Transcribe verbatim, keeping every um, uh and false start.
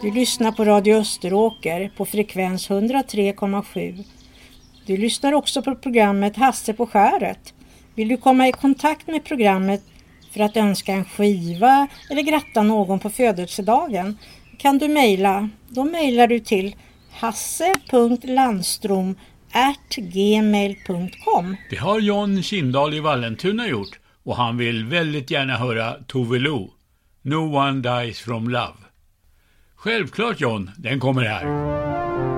Du lyssnar på Radio Österåker på frekvens hundra tre komma sju. Du lyssnar också på programmet Hasse på skäret. Vill du komma i kontakt med programmet för att önska en skiva eller gratta någon på födelsedagen kan du mejla. Då mejlar du till hasse punkt landstrom at gmail punkt com. Det har John Kindahl i Vallentuna gjort och han vill väldigt gärna höra Tove Lo. No one dies from love. Självklart John, den kommer här.